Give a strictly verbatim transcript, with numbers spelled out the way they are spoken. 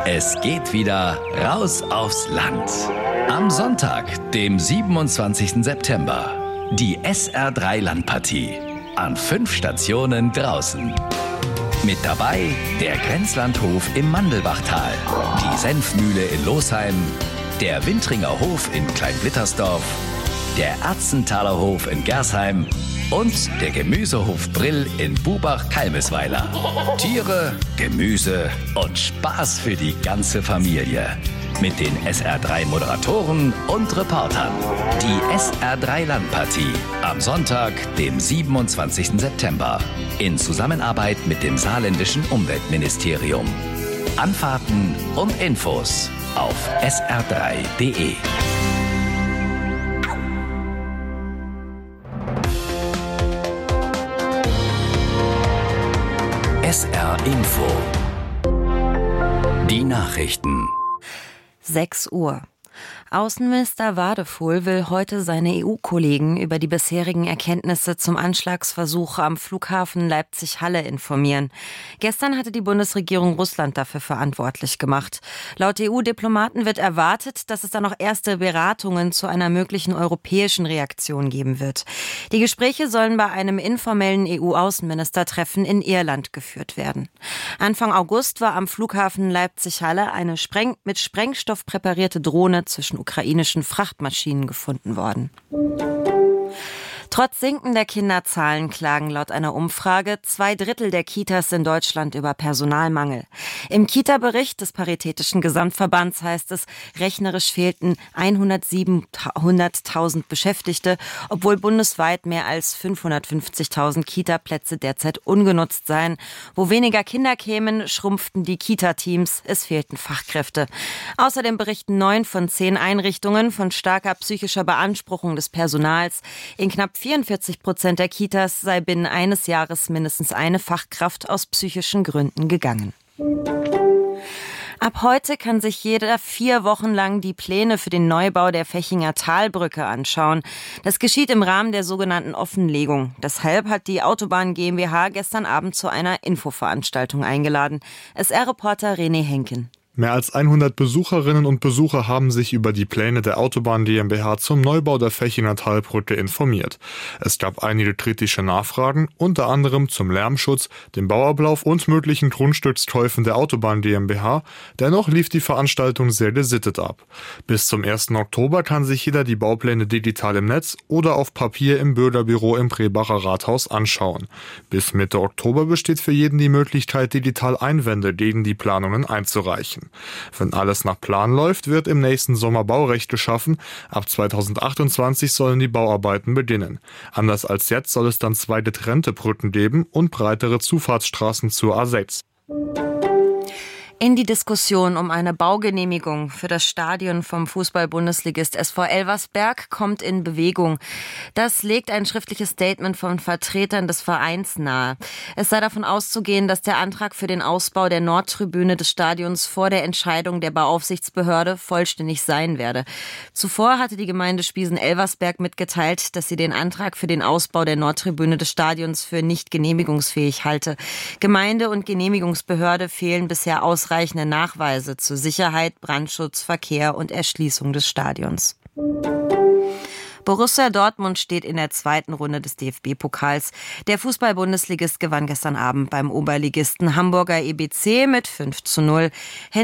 Es geht wieder raus aufs Land. Am Sonntag, dem siebenundzwanzigsten September, die S R drei Landpartie. An fünf Stationen draußen. Mit dabei der Grenzlandhof im Mandelbachtal, die Senfmühle in Losheim, der Wintringer Hof in Kleinblittersdorf, der Erzenthaler Hof in Gersheim und der Gemüsehof Brill in Bubach-Kalmesweiler. Tiere, Gemüse und Spaß für die ganze Familie. Mit den S R drei Moderatoren und Reportern. Die S R drei Landpartie am Sonntag, dem siebenundzwanzigsten September. In Zusammenarbeit mit dem saarländischen Umweltministerium. Anfahrten und Infos auf S R drei punkt de. S R Info. Die Nachrichten. sechs Uhr. Außenminister Wadephul will heute seine E U-Kollegen über die bisherigen Erkenntnisse zum Anschlagsversuch am Flughafen Leipzig-Halle informieren. Gestern hatte die Bundesregierung Russland dafür verantwortlich gemacht. Laut E U-Diplomaten wird erwartet, dass es dann noch erste Beratungen zu einer möglichen europäischen Reaktion geben wird. Die Gespräche sollen bei einem informellen E U-Außenministertreffen in Irland geführt werden. Anfang August war am Flughafen Leipzig-Halle eine Spreng- mit Sprengstoff präparierte Drohne zwischen ukrainischen Frachtmaschinen gefunden worden. Trotz sinkender Kinderzahlen klagen laut einer Umfrage zwei Drittel der Kitas in Deutschland über Personalmangel. Im Kita-Bericht des Paritätischen Gesamtverbands heißt es, rechnerisch fehlten hundertsiebenhunderttausend Beschäftigte, obwohl bundesweit mehr als fünfhundertfünfzigtausend Kita-Plätze derzeit ungenutzt seien. Wo weniger Kinder kämen, schrumpften die Kita-Teams, es fehlten Fachkräfte. Außerdem berichten neun von zehn Einrichtungen von starker psychischer Beanspruchung des Personals. In knapp vierundvierzig Prozent der Kitas sei binnen eines Jahres mindestens eine Fachkraft aus psychischen Gründen gegangen. Ab heute kann sich jeder vier Wochen lang die Pläne für den Neubau der Fechinger Talbrücke anschauen. Das geschieht im Rahmen der sogenannten Offenlegung. Deshalb hat die Autobahn GmbH gestern Abend zu einer Infoveranstaltung eingeladen. S R-Reporter René Henken. Mehr als hundert Besucherinnen und Besucher haben sich über die Pläne der Autobahn GmbH zum Neubau der Fechinger Talbrücke informiert. Es gab einige kritische Nachfragen, unter anderem zum Lärmschutz, dem Bauablauf und möglichen Grundstückskäufen der Autobahn GmbH. Dennoch lief die Veranstaltung sehr gesittet ab. Bis zum ersten Oktober kann sich jeder die Baupläne digital im Netz oder auf Papier im Bürgerbüro im Brebacher Rathaus anschauen. Bis Mitte Oktober besteht für jeden die Möglichkeit, digital Einwände gegen die Planungen einzureichen. Wenn alles nach Plan läuft, wird im nächsten Sommer Baurecht geschaffen. Ab zweitausendachtundzwanzig sollen die Bauarbeiten beginnen. Anders als jetzt soll es dann zwei getrennte Brücken geben und breitere Zufahrtsstraßen zur A sechs. In die Diskussion um eine Baugenehmigung für das Stadion vom Fußball-Bundesligist S V Elversberg kommt in Bewegung. Das legt ein schriftliches Statement von Vertretern des Vereins nahe. Es sei davon auszugehen, dass der Antrag für den Ausbau der Nordtribüne des Stadions vor der Entscheidung der Bauaufsichtsbehörde vollständig sein werde. Zuvor hatte die Gemeinde Spiesen-Elversberg mitgeteilt, dass sie den Antrag für den Ausbau der Nordtribüne des Stadions für nicht genehmigungsfähig halte. Gemeinde und Genehmigungsbehörde fehlen bisher aus ausreichende Nachweise zu Sicherheit, Brandschutz, Verkehr und Erschließung des Stadions. Borussia Dortmund steht in der zweiten Runde des D F B-Pokals. Der Fußball-Bundesligist gewann gestern Abend beim Oberligisten Hamburger E B C mit fünf zu null.